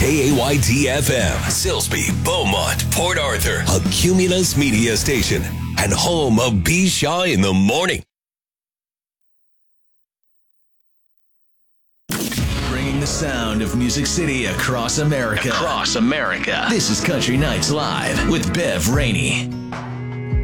KAYT-FM, Silsbee, Beaumont, Port Arthur, a Cumulus media station, and home of B. Shaw in the Morning. Bringing the sound of Music City across America. This is Country Nights Live with Bev Rainey.